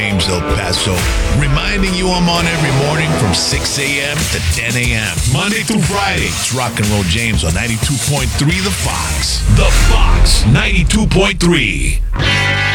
James El Paso, reminding you I'm on every morning from 6 a.m. to 10 a.m. Monday through Friday. It's Rock and Roll James on 92.3 The Fox. The Fox 92.3.